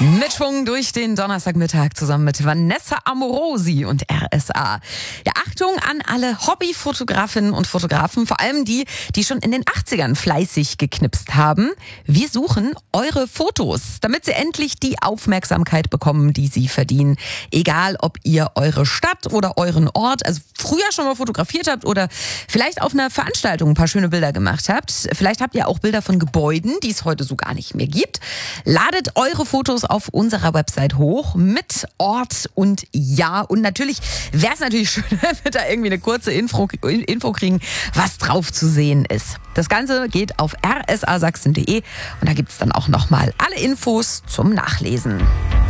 Mit Schwung durch den Donnerstagmittag zusammen mit Vanessa Amorosi und RSA. Ja, Achtung an alle Hobbyfotografinnen und Fotografen, vor allem die, die schon in den 80ern fleißig geknipst haben. Wir suchen eure Fotos, damit sie endlich die Aufmerksamkeit bekommen, die sie verdienen. Egal, ob ihr eure Stadt oder euren Ort, also früher schon mal fotografiert habt oder vielleicht auf einer Veranstaltung ein paar schöne Bilder gemacht habt. Vielleicht habt ihr auch Bilder von Gebäuden, die es heute so gar nicht mehr gibt. Ladet eure Fotos auf unserer Website hoch mit Ort und Jahr. Und natürlich wäre es natürlich schön, wenn wir da irgendwie eine kurze Info kriegen, was drauf zu sehen ist. Das Ganze geht auf rsasachsen.de und da gibt es dann auch nochmal alle Infos zum Nachlesen.